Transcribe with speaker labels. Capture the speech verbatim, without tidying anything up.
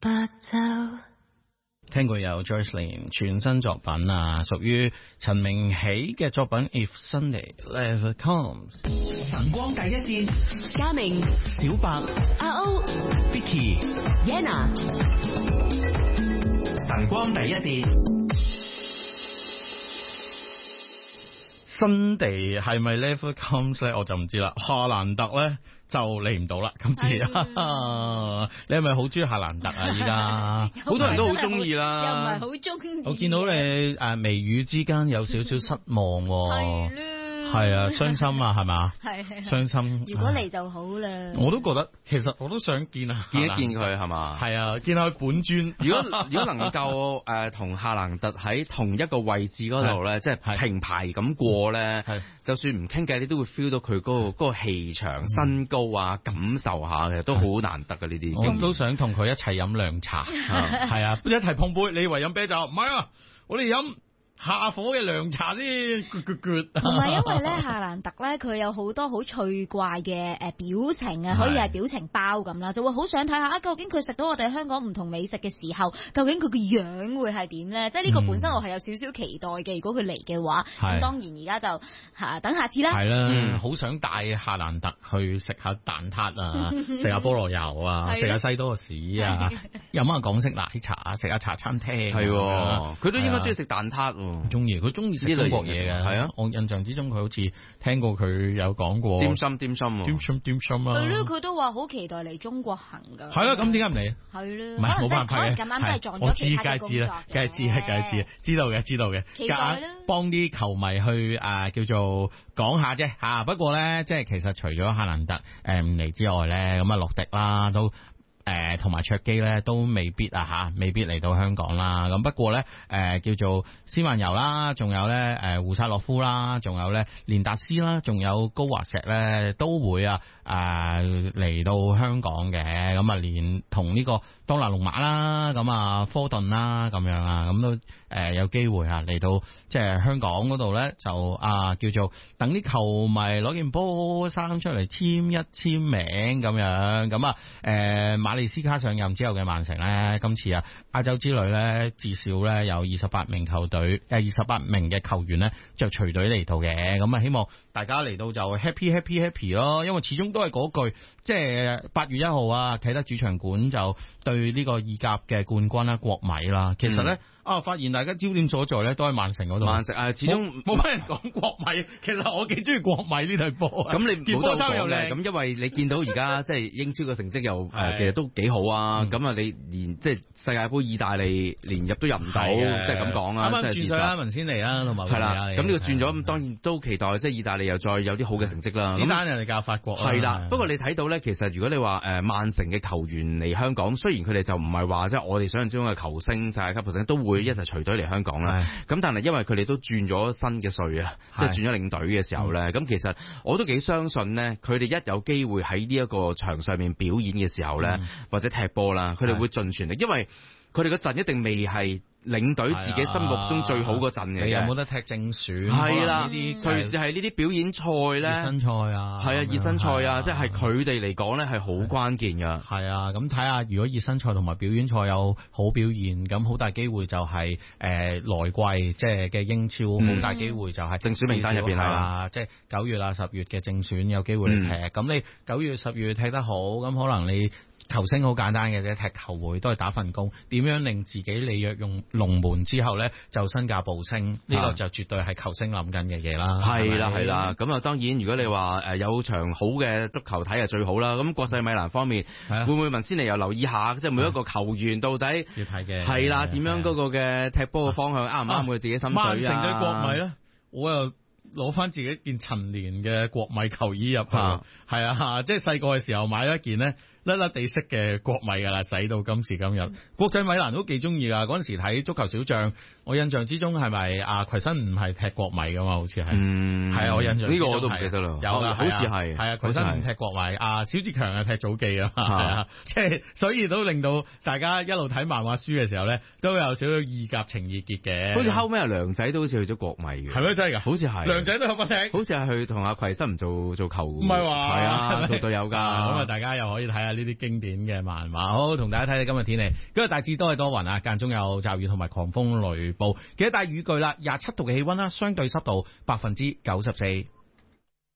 Speaker 1: 白晝。
Speaker 2: 聽過有 Joycelyn 全新作品啊，屬於陳明喜嘅作品 If Sunday Never Comes。
Speaker 3: 晨光第一線，
Speaker 4: 嘉明、
Speaker 3: 小白、
Speaker 4: 阿歐、
Speaker 3: Vicky、
Speaker 4: Yana。
Speaker 3: 晨光第一線。
Speaker 2: 新地係咪 Never Comes 咧？我就唔知啦。夏蘭特咧就嚟唔到啦，今次。啊、你係咪好中意夏蘭特啊？依家好多人都好中意啦，
Speaker 1: 又唔係好中意。
Speaker 2: 我見到你誒眉宇之間有少少失望喎。
Speaker 1: 係啦。
Speaker 2: 係啊，傷心啊，係嘛？
Speaker 1: 係係。
Speaker 2: 傷心。
Speaker 1: 如果嚟就好啦。
Speaker 2: 我都覺得，其實我都想見啊，
Speaker 5: 見一見佢係嘛？
Speaker 2: 係啊，見下佢本尊。
Speaker 5: 如果如果能夠誒同夏蘭特喺同一個位置嗰度咧，即係平排咁過咧，就算唔傾偈，你都會 feel 到佢嗰個嗰個氣場、身高啊，感受下嘅，都好難得嘅呢啲。
Speaker 2: 我都想同佢一齊飲涼茶，係啊，一齊碰杯。你以為飲啤酒？唔係啊，我哋飲下火嘅涼茶先，
Speaker 1: 唔係因為咧，夏蘭特咧佢有好多好趣怪嘅誒表情啊，可以係表情包咁啦，就會好想睇下啊，究竟佢食到我哋香港唔同美食嘅時候，究竟佢個樣會係點咧？即係呢個本身我係有少少期待嘅。如果佢嚟嘅話，咁、嗯、當然而家就嚇等下次啦。
Speaker 2: 係啦，好、嗯、想帶夏蘭特去食下蛋撻啊，食下菠蘿油啊，食下西多士啊，飲下港式奶茶，食下茶餐廳。
Speaker 5: 係，佢都應該中意食蛋撻喎。
Speaker 2: 中意，佢中意食中國嘢嘅，係啊！我印象之中，佢好似聽過佢有講過
Speaker 5: 點心點心
Speaker 2: 點心點心啊！
Speaker 1: 係咯，佢都話好期待嚟中國行噶。
Speaker 2: 係啦，咁點解唔嚟？
Speaker 1: 係啦，
Speaker 2: 唔係冇辦法嘅，
Speaker 1: 咁啱真係撞咗其他嘅工作嘅。
Speaker 2: 我知，梗係知啦，梗係知，知道嘅，知道嘅。
Speaker 1: 期待啦，
Speaker 2: 幫啲球迷去誒叫做講下啫嚇。不過咧，即係其實除咗夏蘭特誒唔嚟之外咧，咁啊洛迪啦都。誒同埋卓基咧都未必啊嚇，未必嚟到香港啦。咁不過咧誒、呃、叫做斯曼游啦，仲有咧誒、呃、胡薩洛夫啦，仲有咧連達斯啦，仲有高華石咧都會啊誒嚟、呃、到香港嘅。咁啊連同呢個當拿龍馬啦，咁啊科頓啦咁樣啊，咁都誒、呃、有機會啊嚟到即係香港嗰度咧就啊叫做等啲球迷攞件波衫出嚟簽一簽名咁樣。咁啊誒馬利斯卡上任之後嘅曼城咧，今次啊亞洲之旅咧，至少咧有二十八名球隊誒二十八名嘅球員咧就隨隊嚟到嘅。咁啊希望大家嚟到就 happy happy happy 咯，因為始終都係嗰句，即係八月一號啊啟德主場館就對呢個意甲嘅冠軍啦國米啦。其實咧、嗯、啊發現大家焦點所在咧都係曼城嗰度。
Speaker 5: 曼城啊，始終
Speaker 2: 冇乜人講國米，其實我幾中意國米呢隊波。咁
Speaker 5: 你冇得講嘅，咁因為你見到而家即係英超嘅成績又誒其實都幾好啊。咁啊、嗯、你連即係世界盃意大利連入都入唔到，即係咁講啊。
Speaker 2: 啱啱轉咗啦，文仙尼啦，同埋
Speaker 5: 係啦。咁呢個轉咗，咁當然都期待即係意大利又再有啲好嘅成績啦。
Speaker 2: 史丹人哋教法國
Speaker 5: 係啦。不過你睇到咧，其實如果你話誒曼城嘅球員嚟香港，雖然佢哋就唔係話即係我哋想象之中嘅球星，世界級球星都會一齊隨隊嚟香港啦。咁但係因為佢哋都轉咗新嘅帥啊，即係轉咗領隊嘅時候咧，咁、嗯、其實我都幾相信咧，佢哋一有機會喺呢一個場上面表演嘅時候咧，嗯、或者踢波啦，佢哋會盡全力，因為佢哋個陣一定未係領隊自己心目中最好嗰陣嘅。
Speaker 2: 你有冇得踢正選？
Speaker 5: 係啦，
Speaker 2: 呢啲
Speaker 5: 隨時係呢啲表演賽咧，
Speaker 2: 熱身賽啊，
Speaker 5: 係啊，熱身賽啊，即係佢哋嚟講咧係好關鍵噶。
Speaker 2: 係啊，咁睇下如果熱身賽同埋表演賽有好表現，咁好大機會就係、是、誒、呃、來季即係嘅英超，好、嗯、大機會就係正選名單入邊係啦，即係九月啊十月嘅正選有機會嚟踢。咁、嗯、你九月十月踢得好，咁可能你球星好簡單嘅啫，踢球會都係打份工，點樣令自己履約用龍門之後咧就身價暴升，呢、這個就絕對係球星諗緊嘅嘢啦。
Speaker 5: 係啦係啦，咁啊當然如果你話誒有場好嘅足球睇係最好啦。咁國際米蘭方面會唔會文先嚟又留意下，即係每一個球員到底
Speaker 2: 要睇嘅
Speaker 5: 係啦，點樣嗰個嘅踢波嘅方向啱唔啱佢自己心水啊？曼
Speaker 2: 城對國米咧，我又攞翻自己一件陳年嘅國米球衣入去，係啊，即係細個嘅時候買咗一件咧。甩甩地色嘅國米噶啦，使到今時今日，嗯、國際米蘭都幾中意噶。嗰陣時睇足球小將，我印象之中係咪啊葵生唔係踢國米噶嘛？好似係，係、嗯、啊，我印象呢、這個我都唔記得啦。有噶，好似係，係啊，葵生唔踢國米，啊，小志強啊踢祖記啊，係啊，即係所以都令到大家一路睇漫畫書嘅時候咧，都有少少意甲情意結嘅。
Speaker 5: 好似後尾阿梁仔都好似去咗國米嘅，
Speaker 2: 係咩真係噶？好似係梁仔都有份踢，
Speaker 5: 好似係去同阿葵生做做球，
Speaker 2: 唔係話
Speaker 5: 係啊，做隊友噶。
Speaker 2: 咁啊，大家又可以睇下。 啊，呢啲經典嘅漫畫。好，同大家睇睇今日天氣，今日大致都係多雲啊，間中有驟雨同埋狂風雷暴，記得帶雨具啦。廿七度嘅氣溫啦，相對濕度百分之九十四。